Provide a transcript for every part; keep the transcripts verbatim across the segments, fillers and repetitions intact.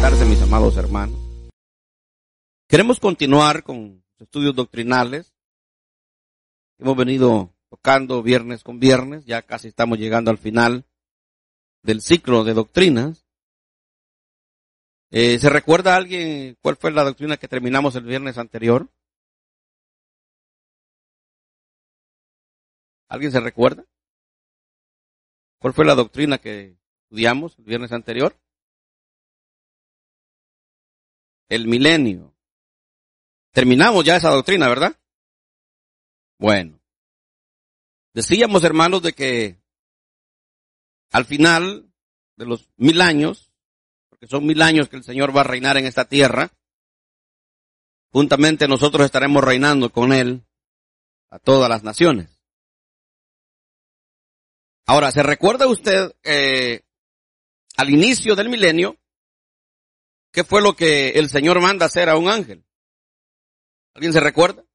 sentarse, mis amados hermanos. Queremos continuar con los estudios doctrinales. Hemos venido tocando viernes con viernes, ya casi estamos llegando al final del ciclo de doctrinas. Eh, ¿Se recuerda a alguien cuál fue la doctrina que terminamos el viernes anterior? ¿Alguien se recuerda? ¿Cuál fue la doctrina que estudiamos el viernes anterior? El milenio. Terminamos ya esa doctrina, ¿verdad? Bueno. Decíamos, hermanos, de que al final de los mil años, porque son mil años que el Señor va a reinar en esta tierra, juntamente nosotros estaremos reinando con Él a todas las naciones. Ahora, ¿se recuerda usted eh, al inicio del milenio qué fue lo que el Señor manda hacer a un ángel? ¿Alguien se recuerda?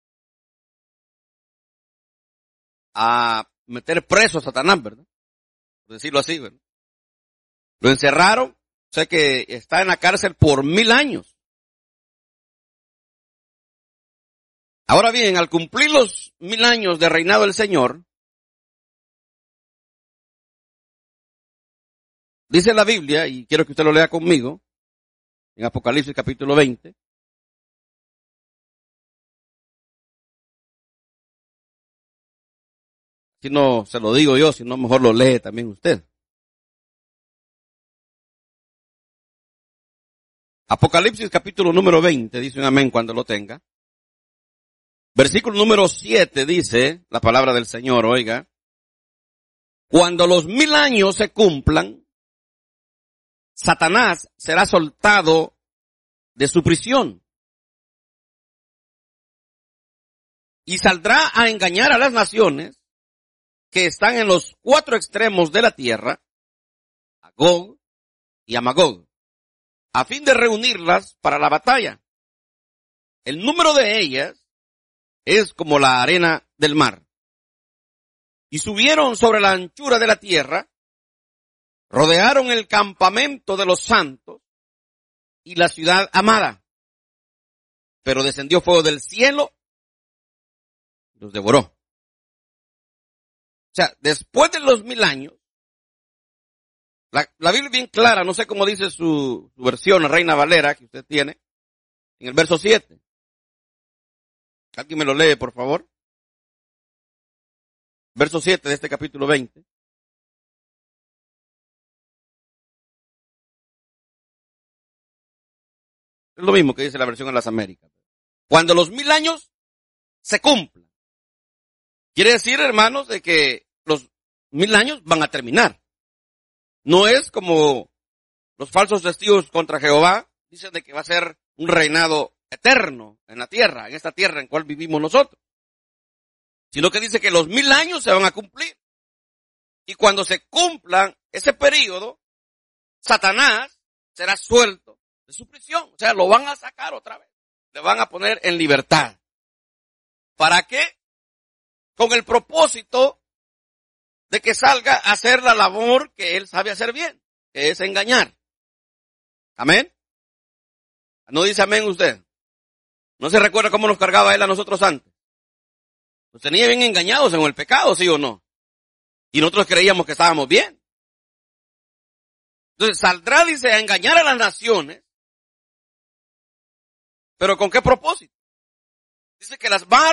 A meter preso a Satanás, ¿verdad? Por decirlo así, ¿verdad? Lo encerraron, o sea que está en la cárcel por mil años. Ahora bien, al cumplir los mil años de reinado del Señor, dice la Biblia, y quiero que usted lo lea conmigo, en Apocalipsis capítulo veinte. Si no se lo digo yo, si no mejor lo lee también usted. Apocalipsis capítulo número veinte, dice un amén cuando lo tenga. Versículo número siete dice, la palabra del Señor, oiga. Cuando los mil años se cumplan, Satanás será soltado de su prisión y saldrá a engañar a las naciones que están en los cuatro extremos de la tierra, a Gog y a Magog, a fin de reunirlas para la batalla. El número de ellas es como la arena del mar. Y subieron sobre la anchura de la tierra, rodearon el campamento de los santos y la ciudad amada. Pero descendió fuego del cielo y los devoró. O sea, después de los mil años, la, la Biblia es bien clara, no sé cómo dice su, su versión, la Reina Valera, que usted tiene, en el verso siete. ¿Alguien me lo lee, por favor? Verso siete de este capítulo veinte. Es lo mismo que dice la versión en las Américas. Cuando los mil años se cumplan. Quiere decir, hermanos, de que los mil años van a terminar. No es como los falsos testigos contra Jehová, dicen de que va a ser un reinado eterno en la tierra, en esta tierra en cual vivimos nosotros. Sino que dice que los mil años se van a cumplir. Y cuando se cumplan ese periodo, Satanás será suelto de su prisión. O sea, lo van a sacar otra vez. Le van a poner en libertad. ¿Para qué? Con el propósito de que salga a hacer la labor que él sabe hacer bien, que es engañar. ¿Amén? ¿No dice amén usted? ¿No se recuerda cómo nos cargaba él a nosotros antes? Nos tenía bien engañados en el pecado, ¿sí o no? Y nosotros creíamos que estábamos bien. Entonces saldrá, dice, a engañar a las naciones. ¿Pero con qué propósito? Dice que las va a